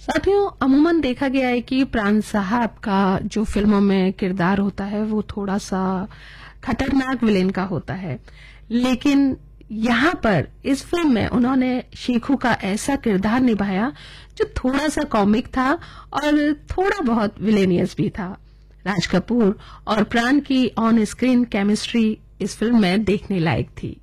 साथियों, अमूमन देखा गया है कि प्राण साहब का जो फिल्मों में किरदार होता है वो थोड़ा सा खतरनाक विलेन का होता है, लेकिन यहाँ पर इस फिल्म में उन्होंने शेखू का ऐसा किरदार निभाया जो थोड़ा सा कॉमिक था और थोड़ा बहुत विलेनियस भी था। राज कपूर और प्राण की ऑन स्क्रीन केमिस्ट्री इस फिल्म में देखने लायक थी।